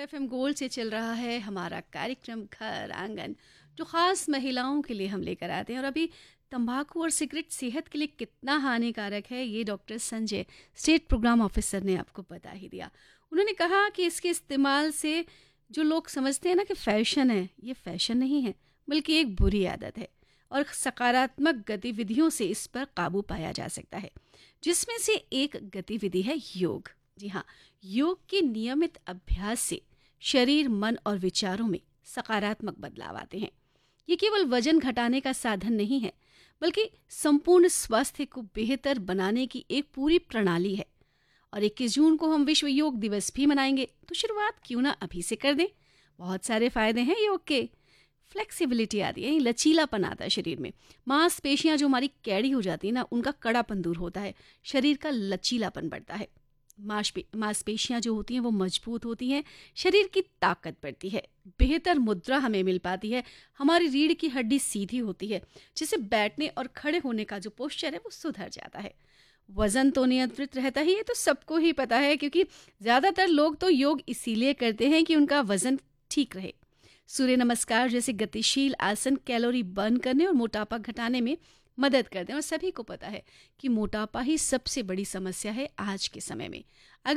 FM gold से चल रहा है हमारा कार्यक्रम घर आंगन, जो खास महिलाओं के लिए हम लेकर आते हैं। और अभी तंबाकू और सिगरेट सेहत के लिए कितना हानिकारक है, ये doctor Sanjay, state programme officer, ने आपको बता ही दिया। उन्होंने कहा कि इसके इस्तेमाल से जो लोग समझते हैं ना कि फैशन है, ये फैशन नहीं है बल्कि एक बुरी आदत है और सकारात्मक गतिविधियों से इस पर काबू पाया जा सकता है, जिसमें से एक गतिविधि है योग। जी हाँ, योग के नियमित अभ्यास से शरीर, मन और विचारों में सकारात्मक बदलाव आते हैं। ये केवल वजन घटाने का साधन नहीं है, बल्कि संपूर्ण स्वास्थ्य को बेहतर बनाने की एक पूरी प्रणाली है। और 21 जून को हम विश्व योग दिवस भी मनाएंगे, तो शुरुआत क्यों ना अभी से कर दें। बहुत सारे फायदे हैं योग के। फ्लेक्सिबिलिटी आती है, लचीलापन आता है शरीर में। मांसपेशियां जो हमारी कैड़ी हो जाती है ना, उनका कड़ापन दूर होता है, शरीर का लचीलापन बढ़ता है। मांसपेशियां जो होती हैं वो मजबूत होती हैं, शरीर की ताकत बढ़ती है, बेहतर मुद्रा हमें मिल पाती है, हमारी रीढ़ की हड्डी सीधी होती है, जिससे बैठने और खड़े होने का जो पोस्चर है वो सुधर जाता है। वजन तो नियंत्रित रहता ही है, तो सबको ही पता है, क्योंकि ज़्यादातर लोग तो योग इसीलिए करते हैं कि उनका वजन ठीक रहे। सूर्य नमस्कार जैसे गतिशील आसन कैलोरी बर्न करने और मोटापा घटाने में मदद करते हैं। और सभी को पता है कि मोटापा ही सबसे बड़ी समस्या है आज के समय में।